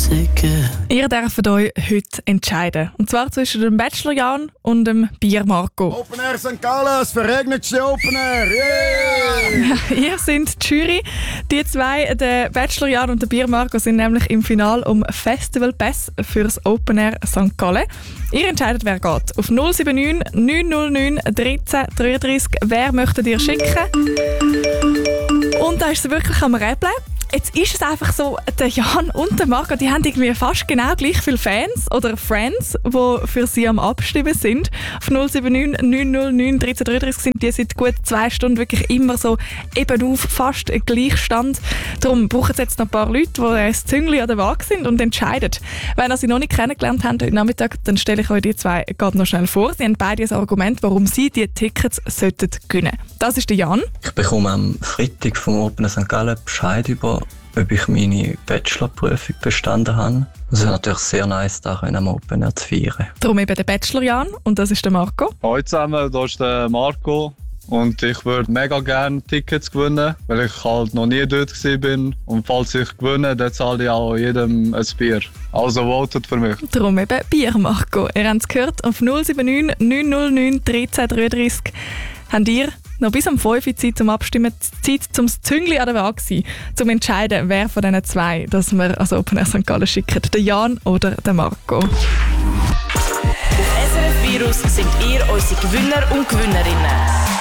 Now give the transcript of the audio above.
Ticket. Ihr dürft euch heute entscheiden. Und zwar zwischen dem Bachelor Jan und dem Bier Marco. Open Air St. Gallen, es verregnetste Open Air. Yeah! Ja, ihr seid die Jury. Die zwei, der Bachelor Jan und der Bier Marco, sind nämlich im Finale um Festival Pass fürs Open Air St. Gallen. Ihr entscheidet, wer geht. Auf 079 909 13 33. Wer möchtet ihr schicken? Und da ist es wirklich am Räbeln. Jetzt ist es einfach so, der Jan und der Marco, die haben irgendwie fast genau gleich viele Fans oder Friends, die für sie am Abstimmen sind. Auf 079 909 1333 sind die seit gut 2 Stunden wirklich immer so eben auf fast Gleichstand. Darum brauchen sie jetzt noch ein paar Leute, die das Züngli an der Waage sind und entscheiden. Wenn ihr sie noch nicht kennengelernt habt heute Nachmittag, dann stelle ich euch die zwei gerade noch schnell vor. Sie haben beide ein Argument, warum sie die Tickets sollten gewinnen. Das ist der Jan. Ich bekomme am Freitag vom Open St. Gallen Bescheid über, ob ich meine Bachelorprüfung bestanden habe. Es ist natürlich sehr nice, da am Open Air zu feiern. Darum eben der Bachelor Jan und das ist der Marco. Hallo zusammen, hier ist der Marco und ich würde mega gerne Tickets gewinnen, weil ich halt noch nie dort war. Und falls ich gewinne, dann zahle ich auch jedem ein Bier. Also votet für mich. Darum eben Bier Marco. Ihr habt es gehört, auf 079 909 13 33 habt ihr noch bis um 5 Uhr Zeit zum Abstimmen, Zeit zum Züngli an der Waage sein, zum entscheiden, wer von diesen zwei, dass wir als Open Air St. Gallen schicken, der Jan oder der Marco. Auf SRF Virus sind ihr unsere Gewinner und Gewinnerinnen.